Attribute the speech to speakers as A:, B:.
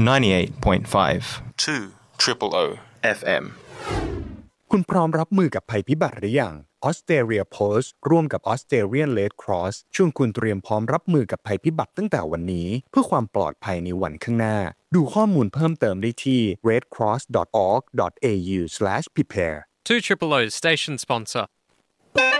A: 98.5
B: 200
A: FM
C: คุณพร้อมรับมือกับภัยพิบัติหรือยัง Australia Post ร่วมกับ Australian Red Cross ชวนคุณเตรียมพร้อมรับมือกับภัยพิบัติตั้งแต่วันนี้เพื่อความปลอดภัยในวันข้างหน้าดูข้อมูลเพิ่มเติมได้ที่ redcross.org.au/prepare
D: 200 station sponsor